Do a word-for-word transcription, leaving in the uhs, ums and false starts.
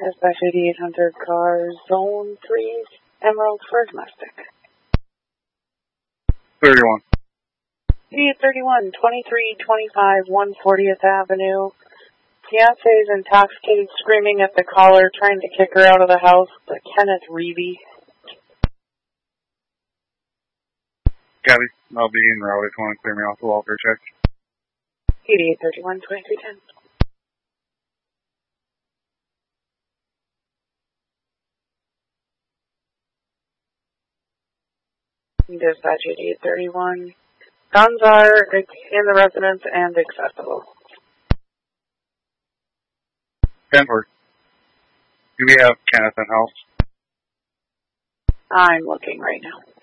Dispatch eighty-eight hundred car, zone three, Emerald for domestic. thirty-one. eighty-eight thirty-one, twenty-three twenty-five, one hundred fortieth Avenue. Fiance is intoxicated, screaming at the caller, trying to kick her out of the house, but Kenneth Reedy. Copy. I'll be in route if you want to clear me off the wall for a check. eighty-eight thirty-one, twenty-three ten. Dispatch eighty-eight thirty-one. Guns are in the residence and accessible. Denver. Do we have Kenneth in house? I'm looking right now.